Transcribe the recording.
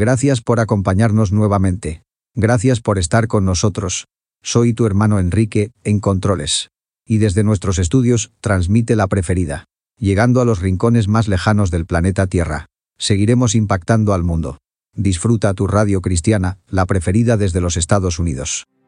Gracias por acompañarnos nuevamente. Gracias por estar con nosotros. Soy tu hermano Enrique, en Controles. Y desde nuestros estudios, transmite la preferida. Llegando a los rincones más lejanos del planeta Tierra. Seguiremos impactando al mundo. Disfruta tu radio cristiana, la preferida desde los Estados Unidos.